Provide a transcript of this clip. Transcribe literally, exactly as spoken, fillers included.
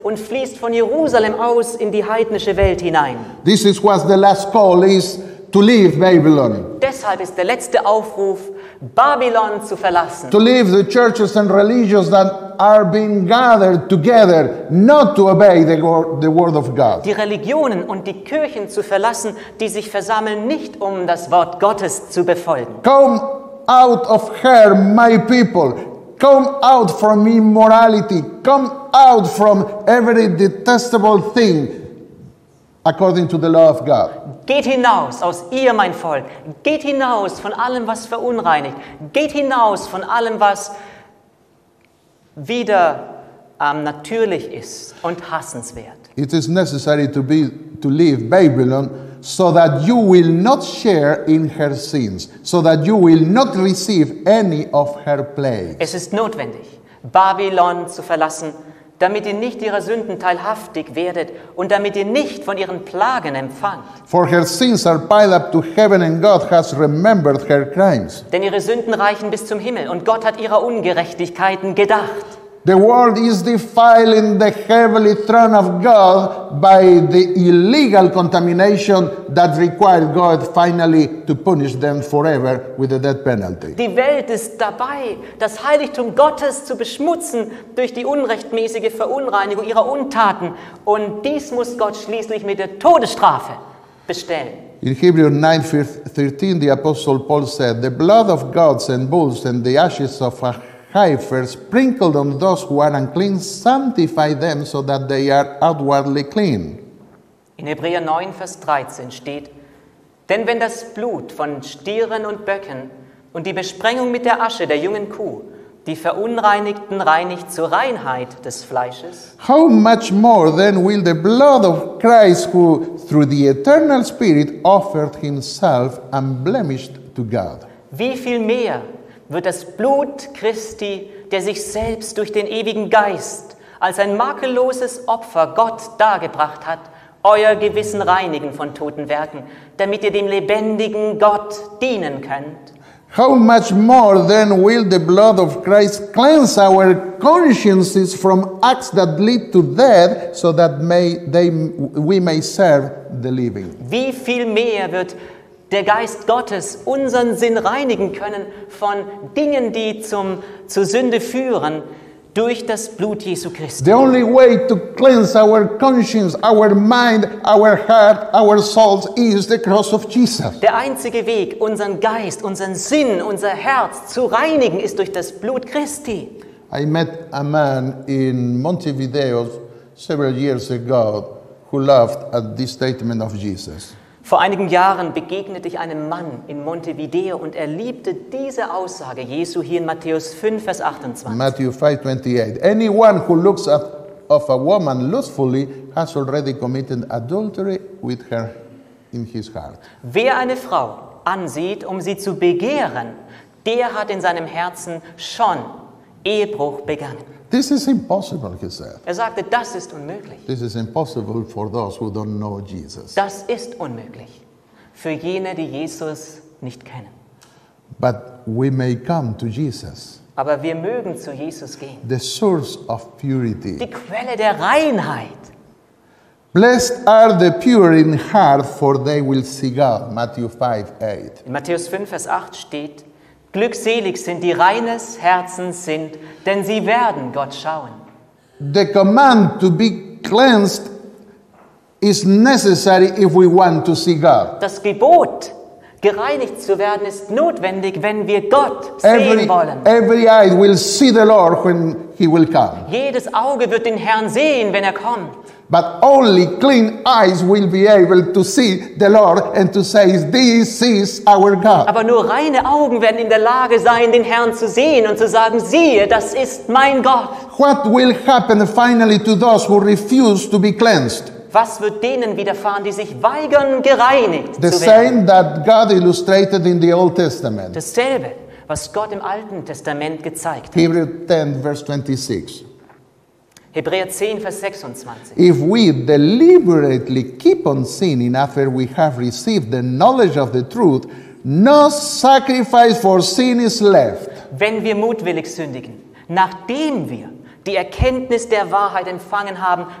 und fließt von Jerusalem aus in die heidnische Welt hinein. This is what the last call is, to leave Babylon. Deshalb ist der letzte Aufruf, Babylon zu verlassen. To leave the churches and religions that are being gathered together, not to obey the, the word of God. Die Religionen und die Kirchen zu verlassen, die sich versammeln, nicht um das Wort Gottes zu befolgen. Come out of her, my people. Come out from immorality. Come out from every detestable thing according to the law of God. Geht hinaus aus ihr, mein Volk. Geht hinaus von allem, was verunreinigt. Geht hinaus von allem, was wieder ähm, natürlich ist und hassenswert. It is necessary to be to leave Babylon so that you will not share in her sins, so that you will not receive any of her plagues. Es ist notwendig, Babylon zu verlassen, damit ihr nicht ihrer Sünden teilhaftig werdet und damit ihr nicht von ihren Plagen empfangt. For her sins are piled up to heaven, and God has remembered her crimes. Denn ihre Sünden reichen bis zum Himmel und Gott hat ihrer Ungerechtigkeiten gedacht. The world is defiling the heavenly throne of God by the illegal contamination that required God finally to punish them forever with the death penalty. Die Welt ist dabei, das Heiligtum Gottes zu beschmutzen durch die unrechtmäßige Verunreinigung ihrer Untaten. Und dies muss Gott schließlich mit der Todesstrafe bestellen. In Hebrews nine thirteen, the Apostle Paul said, "The blood of goats and bulls and the ashes of a heifer sprinkled on those who are unclean sanctify them so that they are outwardly clean." In Hebräer neun, Vers dreizehn steht, denn wenn das Blut von Stieren und Böcken und die Besprengung mit der Asche der jungen Kuh die Verunreinigten reinigt zur Reinheit des Fleisches, how much more then will the blood of Christ, who through the eternal Spirit offered himself unblemished to God. Wie viel mehr wird das Blut Christi, der sich selbst durch den ewigen Geist als ein makelloses Opfer Gott dargebracht hat, euer Gewissen reinigen von toten Werken, damit ihr dem lebendigen Gott dienen könnt. How much more then will the blood of Christ cleanse our consciences from acts that lead to death, so that may they, we may serve the living. Wie viel mehr wird der Geist Gottes unseren Sinn reinigen können von Dingen, die zum, zur Sünde führen, durch das Blut Jesu Christi. The only way to cleanse our conscience, our mind, our heart, our souls is the cross of Jesus. Der einzige Weg, unseren Geist, unseren Sinn, unser Herz zu reinigen, ist durch das Blut Christi. I met a man in Montevideo several years ago who laughed at this statement of Jesus. Vor einigen Jahren begegnete ich einem Mann in Montevideo und er liebte diese Aussage Jesu hier in Matthäus fünf, Vers achtundzwanzig. Matthew five twenty-eight. Anyone who looks at of a woman lustfully has already committed adultery with her in his heart. Wer eine Frau ansieht, um sie zu begehren, der hat in seinem Herzen schon Ehebruch begangen. This is impossible, he said. Er sagte, das ist unmöglich. This is impossible for those who don't know Jesus. Das ist unmöglich für jene, die Jesus nicht kennen. But we may come to Jesus, Aber wir mögen zu Jesus gehen. the source of purity. Die Quelle der Reinheit. Blessed are the pure in heart, for they will see God. Matthew five eight. In Matthäus fünf, Vers acht steht, glückselig sind die reines Herzens sind, denn sie werden Gott schauen. The command to be cleansed is necessary if we want to see God. Das Gebot, gereinigt zu werden, ist notwendig, wenn wir Gott sehen Every, wollen. every eye will see the Lord when he will come. Jedes Auge wird den Herrn sehen, wenn er kommt. But only clean eyes will be able to see the Lord and to say, this is our God. Aber nur reine Augen werden in der Lage sein, den Herrn zu sehen und zu sagen, siehe, das ist mein Gott. What will happen finally to those who refuse to be cleansed? Was wird denen widerfahren, die sich weigern, gereinigt The zu werden? same that God illustrated in the Old Testament. Dasselbe, was Gott im Alten Testament gezeigt hat. Hebrews ten, verse twenty-six. Hebräer zehn, Vers sechsundzwanzig. If we deliberately keep on sinning after we have received the knowledge of the truth, no sacrifice for sin is left. Wenn wir mutwillig sündigen, nachdem wir die Erkenntnis der Wahrheit empfangen haben,